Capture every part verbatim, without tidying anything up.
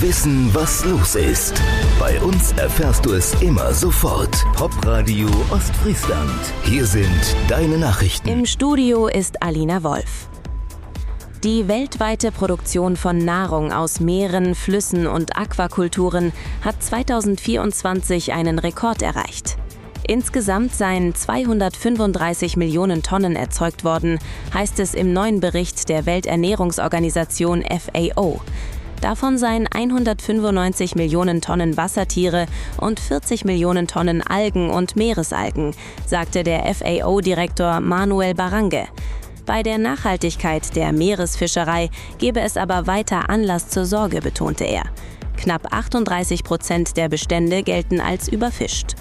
Wissen, was los ist. Bei uns erfährst du es immer sofort. Popradio Ostfriesland. Hier sind deine Nachrichten. Im Studio ist Alina Wolf. Die weltweite Produktion von Nahrung aus Meeren, Flüssen und Aquakulturen hat zweitausendvierundzwanzig einen Rekord erreicht. Insgesamt seien zweihundertfünfunddreißig Millionen Tonnen erzeugt worden, heißt es im neuen Bericht der Welternährungsorganisation F A O. Davon seien hundertfünfundneunzig Millionen Tonnen Wassertiere und vierzig Millionen Tonnen Algen und Meeresalgen, sagte der F A O-Direktor Manuel Barrange. Bei der Nachhaltigkeit der Meeresfischerei gebe es aber weiter Anlass zur Sorge, betonte er. Knapp achtunddreißig Prozent der Bestände gelten als überfischt.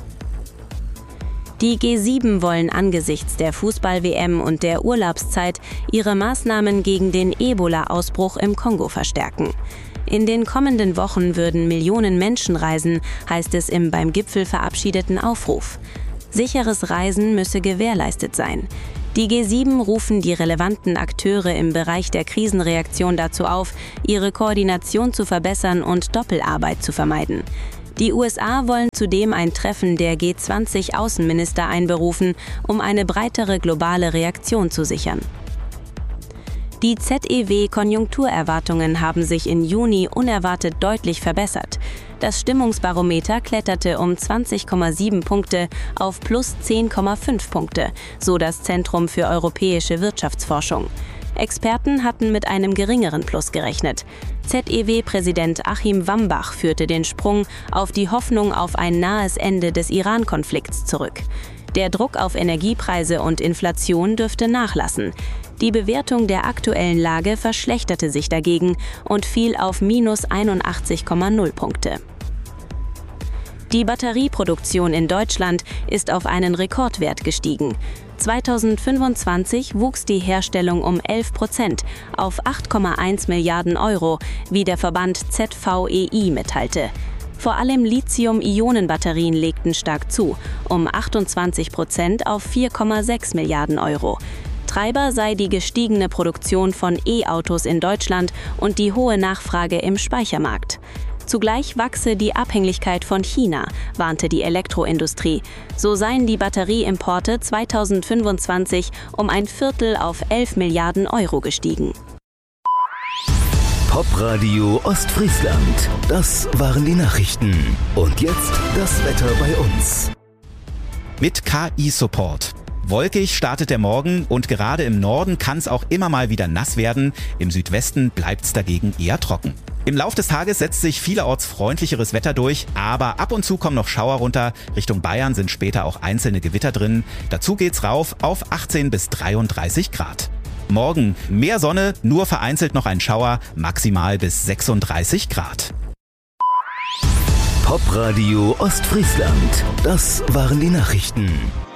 Die G sieben wollen angesichts der Fußball-W M und der Urlaubszeit ihre Maßnahmen gegen den Ebola-Ausbruch im Kongo verstärken. In den kommenden Wochen würden Millionen Menschen reisen, heißt es im beim Gipfel verabschiedeten Aufruf. Sicheres Reisen müsse gewährleistet sein. Die G sieben rufen die relevanten Akteure im Bereich der Krisenreaktion dazu auf, ihre Koordination zu verbessern und Doppelarbeit zu vermeiden. Die U S A wollen zudem ein Treffen der G zwanzig Außenminister einberufen, um eine breitere globale Reaktion zu sichern. Die Z E W-Konjunkturerwartungen haben sich im Juni unerwartet deutlich verbessert. Das Stimmungsbarometer kletterte um zwanzig Komma sieben Punkte auf plus zehn Komma fünf Punkte, so das Zentrum für europäische Wirtschaftsforschung. Experten hatten mit einem geringeren Plus gerechnet. Z E W-Präsident Achim Wambach führte den Sprung auf die Hoffnung auf ein nahes Ende des Iran-Konflikts zurück. Der Druck auf Energiepreise und Inflation dürfte nachlassen. Die Bewertung der aktuellen Lage verschlechterte sich dagegen und fiel auf minus einundachtzig Komma null Punkte. Die Batterieproduktion in Deutschland ist auf einen Rekordwert gestiegen. zweitausendfünfundzwanzig wuchs die Herstellung um elf Prozent auf acht Komma eins Milliarden Euro, wie der Verband Z V E I mitteilte. Vor allem Lithium-Ionen-Batterien legten stark zu, um achtundzwanzig Prozent auf vier Komma sechs Milliarden Euro. Treiber sei die gestiegene Produktion von E-Autos in Deutschland und die hohe Nachfrage im Speichermarkt. Zugleich wachse die Abhängigkeit von China, warnte die Elektroindustrie. So seien die Batterieimporte zweitausendfünfundzwanzig um ein Viertel auf elf Milliarden Euro gestiegen. Popradio Ostfriesland. Das waren die Nachrichten. Und jetzt das Wetter bei uns. Mit K I-Support. Wolkig startet der Morgen und gerade im Norden kann es auch immer mal wieder nass werden. Im Südwesten bleibt es dagegen eher trocken. Im Lauf des Tages setzt sich vielerorts freundlicheres Wetter durch, aber ab und zu kommen noch Schauer runter. Richtung Bayern sind später auch einzelne Gewitter drin. Dazu geht's rauf auf achtzehn bis dreiunddreißig Grad. Morgen mehr Sonne, nur vereinzelt noch ein Schauer, maximal bis sechsunddreißig Grad. Popradio Ostfriesland. Das waren die Nachrichten.